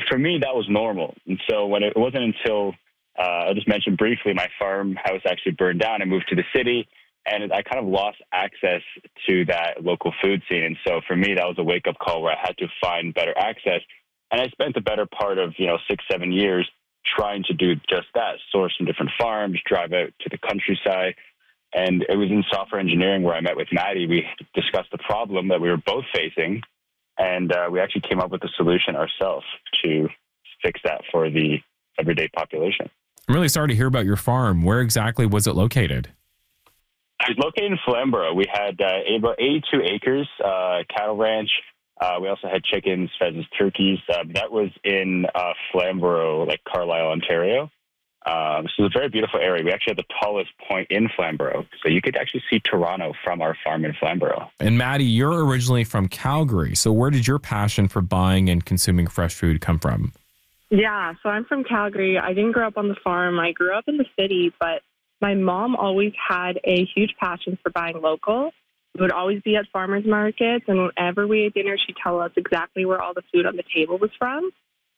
for me, that was normal. And so when it wasn't until I just mentioned briefly, my farmhouse actually burned down. I moved to the city, and I kind of lost access to that local food scene. And so for me, that was a wake-up call where I had to find better access. And I spent the better part of 6-7 years trying to do just that: source from different farms, drive out to the countryside. And it was in software engineering where I met with Maddie. We discussed the problem that we were both facing, and we actually came up with a solution ourselves to fix that for the everyday population. I'm really sorry to hear about your farm. Where exactly was it located? It was located in Flamborough. We had about 82 acres, cattle ranch. We also had chickens, pheasants, turkeys. That was in Flamborough, like Carlisle, Ontario. This is a very beautiful area. We actually had the tallest point in Flamborough, so you could actually see Toronto from our farm in Flamborough. And Maddie, you're originally from Calgary, so where did your passion for buying and consuming fresh food come from? Yeah, so I'm from Calgary. I didn't grow up on the farm. I grew up in the city, but my mom always had a huge passion for buying local. We would always be at farmers markets, and whenever we ate dinner, she'd tell us exactly where all the food on the table was from.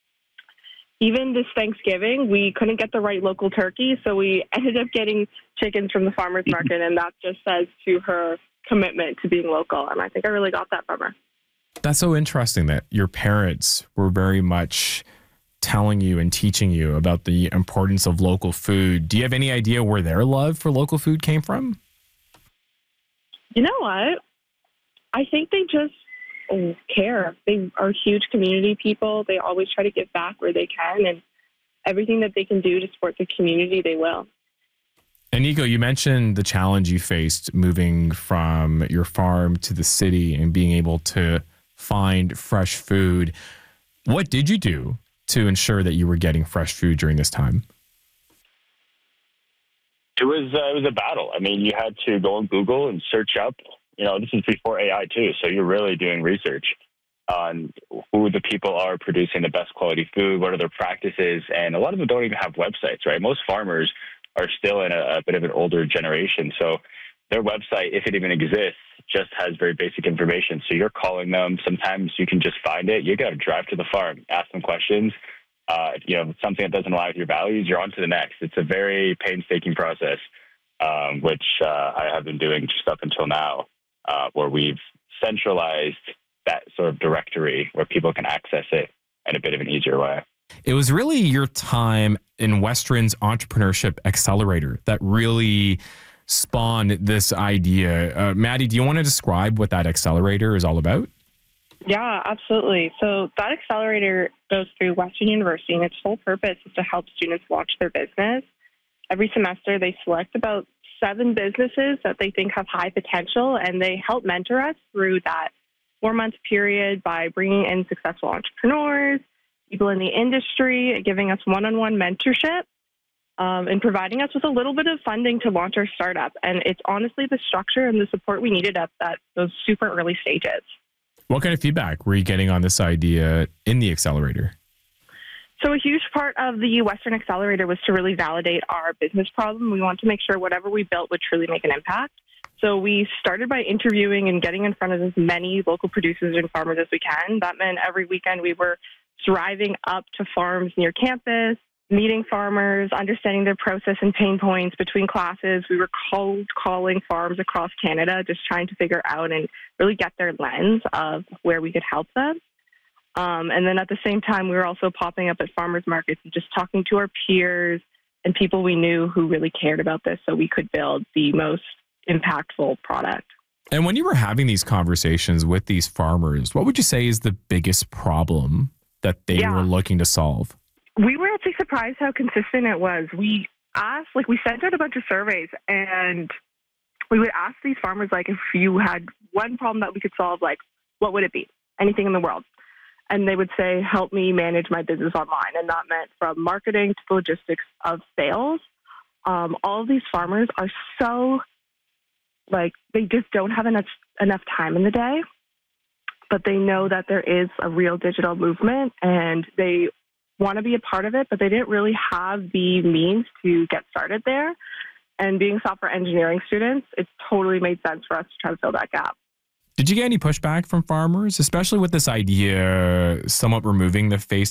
Even this Thanksgiving, we couldn't get the right local turkey, so we ended up getting chickens from the farmers market, and that just says to her commitment to being local, and I think I really got that from her. That's so interesting that your parents were very much telling you and teaching you about the importance of local food. Do you have any idea where their love for local food came from? You know what? I think they just care. They are huge community people. They always try to give back where they can, and everything that they can do to support the community, they will. And Nico, you mentioned the challenge you faced moving from your farm to the city and being able to find fresh food. What did you do to ensure that you were getting fresh food during this time? It was a battle. I mean, you had to go on Google and search up. This is before AI too, so you're really doing research on who the people are producing the best quality food, what are their practices, and a lot of them don't even have websites, right? Most farmers are still in a bit of an older generation, so their website, if it even exists, just has very basic information. So you're calling them. Sometimes you can just find it. You got to drive to the farm, ask them questions. Something that doesn't align with your values, you're on to the next. It's a very painstaking process, which I have been doing just up until now, where we've centralized that sort of directory where people can access it in a bit of an easier way. It was really your time in Western's Entrepreneurship Accelerator that really spawned this idea. Maddie, do you want to describe what that accelerator is all about? Yeah, absolutely. So that accelerator goes through Western University, and its whole purpose is to help students launch their business. Every semester, they select about 7 businesses that they think have high potential, and they help mentor us through that 4-month period by bringing in successful entrepreneurs, people in the industry, giving us one-on-one mentorship, and providing us with a little bit of funding to launch our startup. And it's honestly the structure and the support we needed at those super early stages. What kind of feedback were you getting on this idea in the accelerator? So a huge part of the Western Accelerator was to really validate our business problem. We want to make sure whatever we built would truly make an impact. So we started by interviewing and getting in front of as many local producers and farmers as we can. That meant every weekend we were driving up to farms near campus, meeting farmers, understanding their process and pain points between classes. We were cold calling farms across Canada, just trying to figure out and really get their lens of where we could help them. And then at the same time, we were also popping up at farmers markets and just talking to our peers and people we knew who really cared about this so we could build the most impactful product. And when you were having these conversations with these farmers, what would you say is the biggest problem that they were looking to solve? We were actually surprised how consistent it was. We sent out a bunch of surveys, and we would ask these farmers, if you had one problem that we could solve, what would it be? Anything in the world. And they would say, help me manage my business online. And that meant from marketing to the logistics of sales. All of these farmers are so, they just don't have enough time in the day, but they know that there is a real digital movement, and they want to be a part of it, but they didn't really have the means to get started there. And being software engineering students, it totally made sense for us to try to fill that gap. Did you get any pushback from farmers, especially with this idea somewhat removing the face